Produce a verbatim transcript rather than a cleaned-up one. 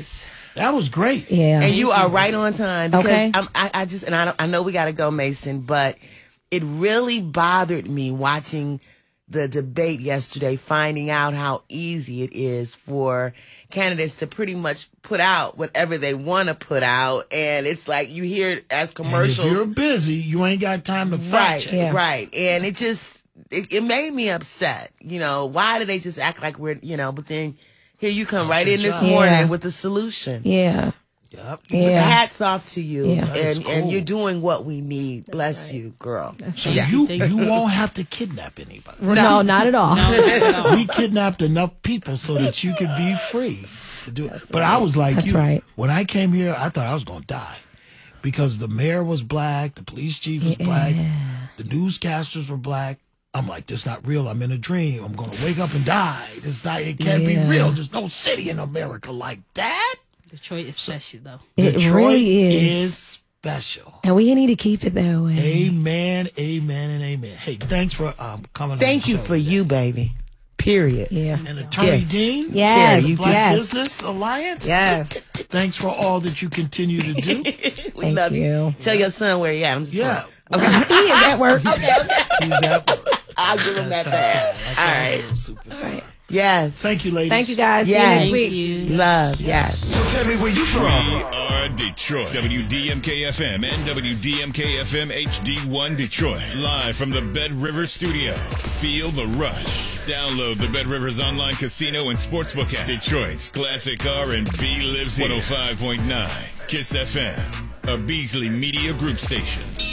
Yes. That was great. Yeah. And you are right on time because Okay. I'm, I, I just, and I, don't, I know we got to go, Mason, but it really bothered me watching the debate yesterday, finding out how easy it is for candidates to pretty much put out whatever they want to put out. And it's like you hear it as commercials. And if you're busy, you ain't got time to fact Right, check. Yeah. right. And it just, it, it made me upset. You know, why do they just act like we're, you know, but then here you come right in this job. morning Yeah. with the solution. Yeah. Yep. Yeah. Hats off to you. Yeah. That is And, and cool. you're doing what we need. Bless you, girl. So Yeah. you you won't have to kidnap anybody. No, not at all. We kidnapped enough people so that you could be free to do it. But I was like, That's you, right. when I came here, I thought I was going to die because the mayor was black, the police chief was black, the newscasters were black. I'm like, this not real. I'm in a dream. I'm going to wake up and die. This not. It can't Yeah. be real. There's no city in America like that. Detroit is special, though. It Detroit really is. special. And we need to keep it that way. Amen, amen, and amen. Hey, thanks for um, coming. Thank on the you show for today. you, baby. Period. Yeah. And Attorney Gift. Dean, Yes. Cherry, you Black yes. Business Alliance. Yes. Thanks for all that you continue to do. We Thank love you. Tell your son where he at. I'm just Yeah, He is at work. he's at work. I'll give him That's that our back. guy. That's All our right. little super star. Yes. Thank you, ladies. Thank you, guys. Yes. See you next Thank week. you. Love. Yes. So tell me where you from. We are Detroit. W D M K F M and W D M K F M H D one Detroit. Live from the Bed River Studio. Feel the rush. Download the Bed Rivers online casino and sportsbook app. Detroit's classic R and B lives here. one oh five point nine Kiss F M. A Beasley Media Group station.